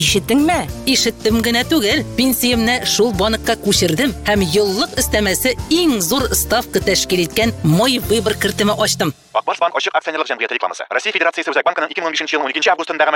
Ишеттеңме? Ишеттем генә түгел, пенсиямны шул банкка күчердем һәм еллык өстәмәсе иң зур ставка тәшкил иткән мой выбор кертеме ачтым. Акбарс банк ачык акционерлык җәмгыяте рекламасы. Россия Федерациясе Үзәк банкының 2015 елның 12 августында